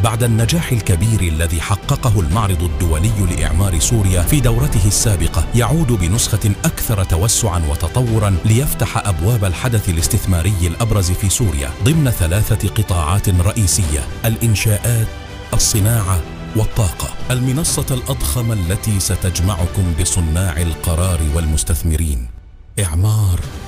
بعد النجاح الكبير الذي حققه المعرض الدولي لإعمار سوريا في دورته السابقة، يعود بنسخة أكثر توسعا وتطورا ليفتح أبواب الحدث الاستثماري الأبرز في سوريا ضمن 3 قطاعات رئيسية: الإنشاءات، الصناعة، والطاقة. المنصة الأضخم التي ستجمعكم بصناع القرار والمستثمرين. إعمار